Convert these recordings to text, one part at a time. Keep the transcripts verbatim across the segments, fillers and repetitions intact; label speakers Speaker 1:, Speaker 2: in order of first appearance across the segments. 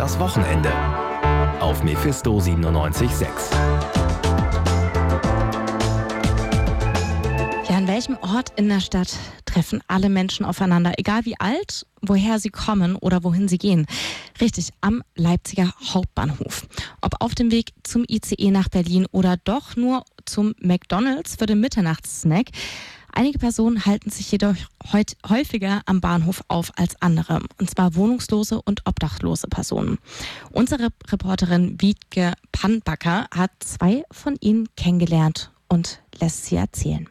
Speaker 1: Das Wochenende auf Mephisto siebenundneunzig Komma sechs.
Speaker 2: Ja, an welchem Ort in der Stadt treffen alle Menschen aufeinander, egal wie alt, woher sie kommen oder wohin sie gehen? Richtig, am Leipziger Hauptbahnhof. Ob auf dem Weg zum I C E nach Berlin oder doch nur zum McDonald's für den Mitternachtssnack. Einige Personen halten sich jedoch heut häufiger am Bahnhof auf als andere, und zwar wohnungslose und obdachlose Personen. Unsere Reporterin Wiebke Pannbacker hat zwei von ihnen kennengelernt und lässt sie erzählen.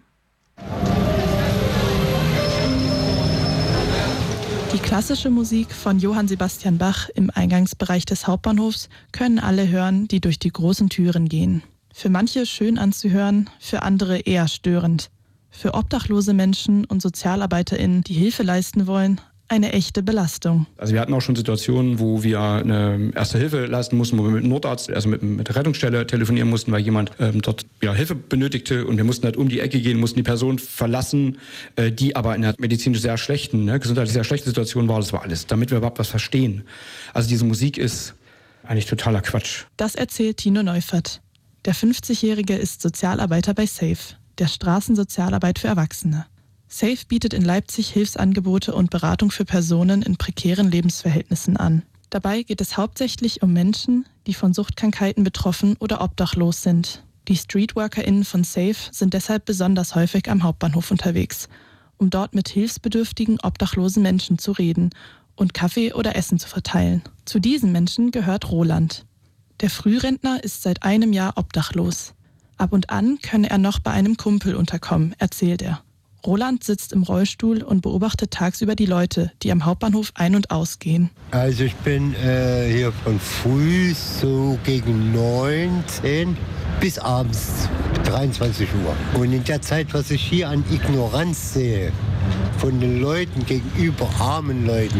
Speaker 3: Die klassische Musik von Johann Sebastian Bach im Eingangsbereich des Hauptbahnhofs können alle hören, die durch die großen Türen gehen. Für manche schön anzuhören, für andere eher störend. Für obdachlose Menschen und SozialarbeiterInnen, die Hilfe leisten wollen, eine echte Belastung.
Speaker 4: Also wir hatten auch schon Situationen, wo wir eine erste Hilfe leisten mussten, wo wir mit dem Notarzt, also mit, mit der Rettungsstelle telefonieren mussten, weil jemand ähm, dort ja, Hilfe benötigte, und wir mussten halt um die Ecke gehen, mussten die Person verlassen, äh, die aber in einer medizinisch sehr schlechten, ne, gesundheitlich sehr schlechten Situation war. Das war alles, damit wir überhaupt was verstehen. Also diese Musik ist eigentlich totaler Quatsch.
Speaker 3: Das erzählt Tino Neufert. Der fünfzigjährige ist Sozialarbeiter bei SAFE, der Straßensozialarbeit für Erwachsene. SAFE bietet in Leipzig Hilfsangebote und Beratung für Personen in prekären Lebensverhältnissen an. Dabei geht es hauptsächlich um Menschen, die von Suchtkrankheiten betroffen oder obdachlos sind. Die StreetworkerInnen von SAFE sind deshalb besonders häufig am Hauptbahnhof unterwegs, um dort mit hilfsbedürftigen, obdachlosen Menschen zu reden und Kaffee oder Essen zu verteilen. Zu diesen Menschen gehört Roland. Der Frührentner ist seit einem Jahr obdachlos. Ab und an könne er noch bei einem Kumpel unterkommen, erzählt er. Roland sitzt im Rollstuhl und beobachtet tagsüber die Leute, die am Hauptbahnhof ein- und ausgehen.
Speaker 5: Also ich bin äh, hier von früh so gegen neun, zehn bis abends dreiundzwanzig Uhr. Und in der Zeit, was ich hier an Ignoranz sehe von den Leuten gegenüber armen Leuten,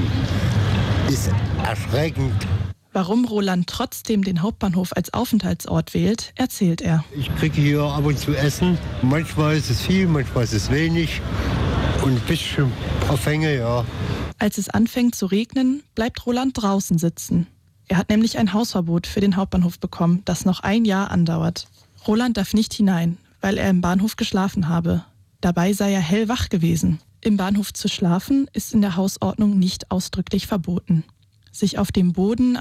Speaker 5: ist erschreckend.
Speaker 3: Warum Roland trotzdem den Hauptbahnhof als Aufenthaltsort wählt, erzählt er.
Speaker 5: Ich kriege hier ab und zu Essen. Manchmal ist es viel, manchmal ist es wenig. Und ein bisschen Aufhänge, ja.
Speaker 3: Als es anfängt zu regnen, bleibt Roland draußen sitzen. Er hat nämlich ein Hausverbot für den Hauptbahnhof bekommen, das noch ein Jahr andauert. Roland darf nicht hinein, weil er im Bahnhof geschlafen habe. Dabei sei er hellwach gewesen. Im Bahnhof zu schlafen ist in der Hausordnung nicht ausdrücklich verboten. Sich auf dem Boden